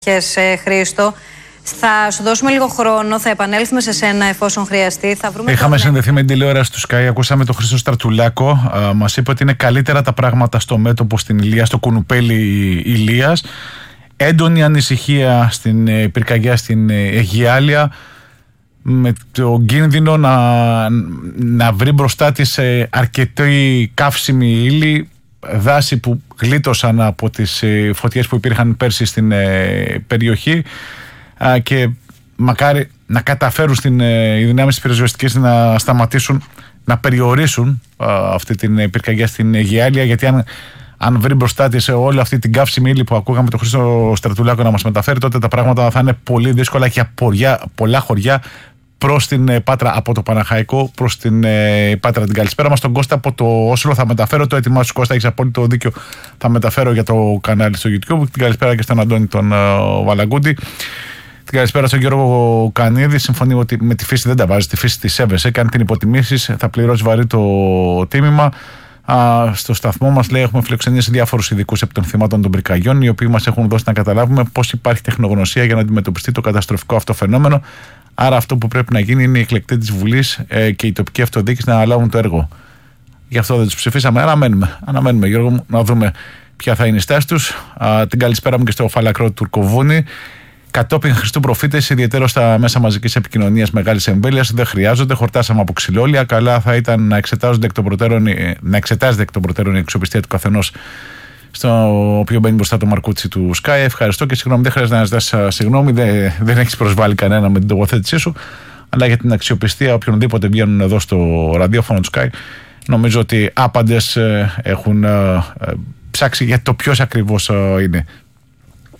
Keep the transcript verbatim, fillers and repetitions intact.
Χρήστο. Θα σου δώσουμε λίγο χρόνο, θα επανέλθουμε σε σένα εφόσον χρειαστεί. Θα βρούμε Είχαμε τον... συνδεθεί με την τηλεόραση του Sky, ακούσαμε τον Χρήστο Στρατουλάκο. Μας είπε ότι είναι καλύτερα τα πράγματα στο μέτωπο στην Ηλία, στο κουνουπέλι Ηλίας. Έντονη ανησυχία στην πυρκαγιά στην Αιγιάλια, με τον κίνδυνο να, να βρει μπροστά της αρκετή καύσιμη ύλη, δάση που γλίτωσαν από τις φωτιές που υπήρχαν πέρσι στην περιοχή, και μακάρι να καταφέρουν στην, οι δυνάμεις της πυροσβεστικής να σταματήσουν, να περιορίσουν αυτή την πυρκαγιά στην Αιγιάλια, γιατί αν, αν βρει μπροστά της όλη αυτή την καύσιμη ύλη που ακούγαμε τον Χρήστο Στρατουλάκο να μας μεταφέρει, τότε τα πράγματα θα είναι πολύ δύσκολα για ποριά, πολλά χωριά προς την Πάτρα από το Παναχαϊκό, προς την ε, Πάτρα. Την καλησπέρα μας στον Κώστα από το Όσλο. Θα μεταφέρω το έτοιμά σου, Κώστα, έχεις απόλυτο δίκιο. Θα μεταφέρω για το κανάλι στο YouTube. Την καλησπέρα και στον Αντώνη τον ε, Βαλαγκούντι. Την καλησπέρα στον Γιώργο Κανίδη. Συμφωνεί ότι με τη φύση δεν τα βάζει, τη φύση τη σέβεσαι. Κάνει την υποτιμήσει, θα πληρώσει βαρύ το τίμημα. Α, στο σταθμό μας, λέει, έχουμε φιλοξενήσει διάφορους ειδικούς επί των θυμάτων των πυρκαγιών, οι οποίοι μας έχουν δώσει να καταλάβουμε πώς υπάρχει τεχνογνωσία για να αντιμετωπιστεί το καταστροφικό αυτό φαινόμενο. Άρα αυτό που πρέπει να γίνει είναι οι εκλεκτοί της Βουλής ε, και η τοπική αυτοδιοίκηση να αναλάβουν το έργο. Γι' αυτό δεν τους ψηφίσαμε. Αναμένουμε, αναμένουμε Γιώργο μου, να δούμε ποια θα είναι η στάση τους. Α, την καλησπέρα μου και στο φαλακρό του Τουρκοβούνη. Κατόπιν Χριστού προφήτες, ιδιαίτερα στα μέσα μαζικής επικοινωνίας μεγάλης εμβέλειας, δεν χρειάζονται. Χορτάσαμε από ξυλόλια. Καλά θα ήταν να, εξετάζονται εκ των προτέρων, να εξετάζεται εκ των προτέρων η αξιοπιστία του καθενός, στο οποίο μπαίνει μπροστά το μαρκούτσι του Sky. Ευχαριστώ και συγγνώμη, δεν χρειάζεται να ζητάς συγγνώμη, δεν, δεν έχεις προσβάλει κανένα με την τοποθέτησή σου, αλλά για την αξιοπιστία οποιονδήποτε βγαίνουν εδώ στο ραδιόφωνο του Sky, νομίζω ότι άπαντες έχουν ψάξει για το ποιος ακριβώς είναι.